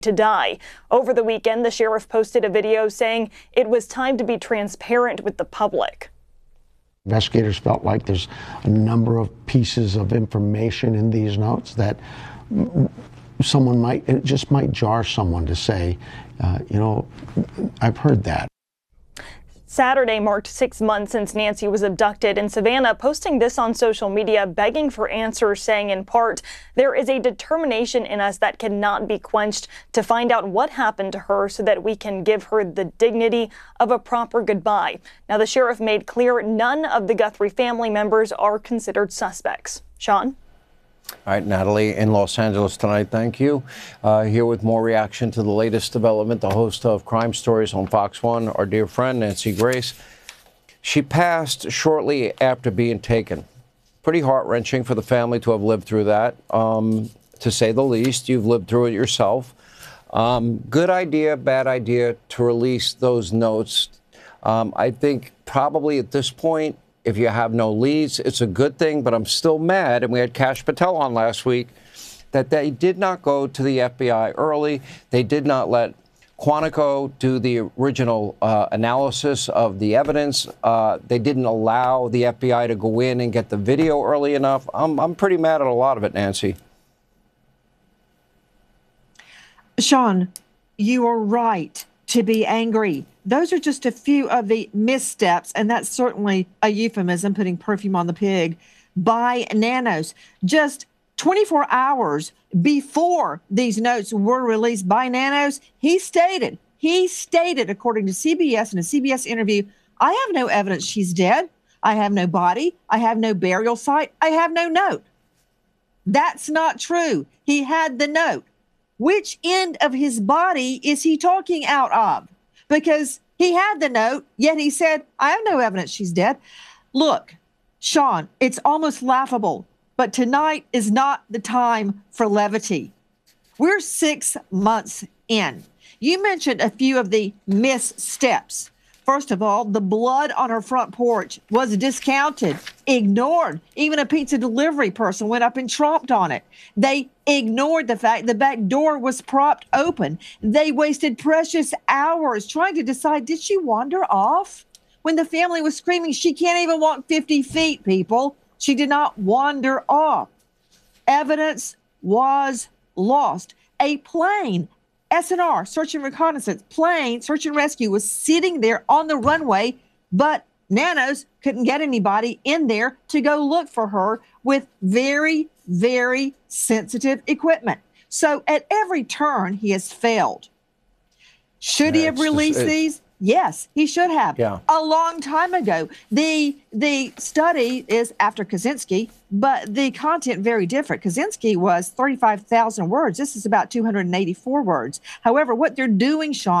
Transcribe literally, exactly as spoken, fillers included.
to die. Over the weekend, the sheriff posted a video saying it was time to be transparent with the public. Investigators felt like there's a number of pieces of information in these notes that someone might, it just might jar someone to say, uh, you know, I've heard that. Saturday marked six months since Nancy was abducted, and Savannah posting this on social media, begging for answers, saying in part, there is a determination in us that cannot be quenched to find out what happened to her so that we can give her the dignity of a proper goodbye. Now, the sheriff made clear none of the Guthrie family members are considered suspects. Sean? All right, Natalie, in Los Angeles tonight, thank you. Uh, here with more reaction to the latest development, the host of Crime Stories on Fox one, our dear friend Nancy Grace. She passed shortly after being taken. Pretty heart-wrenching for the family to have lived through that, um, to say the least. You've lived through it yourself. Um, good idea, bad idea to release those notes. Um, I think probably at this point, if you have no leads, it's a good thing, but I'm still mad, and we had Kash Patel on last week, that they did not go to the F B I early. They did not let Quantico do the original uh, analysis of the evidence. Uh, they didn't allow the F B I to go in and get the video early enough. I'm, I'm pretty mad at a lot of it, Nancy. Sean, you are right to be angry. Those are just a few of the missteps, and that's certainly a euphemism, putting perfume on the pig, by Nanos. Just twenty-four hours before these notes were released by Nanos, he stated, he stated, according to C B S in a C B S interview, I have no evidence she's dead. I have no body. I have no burial site. I have no note. That's not true. He had the note. Which end of his body is he talking out of? Because he had the note, yet he said, I have no evidence she's dead. Look, Sean, it's almost laughable, but tonight is not the time for levity. We're six months in. You mentioned a few of the missteps. First of all, the blood on her front porch was discounted, ignored. Even a pizza delivery person went up and tromped on it. They ignored the fact the back door was propped open. They wasted precious hours trying to decide, did she wander off? When the family was screaming, she can't even walk fifty feet, people. She did not wander off. Evidence was lost. A plane, S N R, search and reconnaissance, plane, search and rescue, was sitting there on the runway, but Nanos couldn't get anybody in there to go look for her with very, very sensitive equipment. So at every turn, he has failed. Should yeah, he have released just, these? Yes, he should have. Yeah. A long time ago. The the study is after Kaczynski, but the content very different. Kaczynski was thirty-five thousand words. This is about two hundred eighty-four words. However, what they're doing, Sean,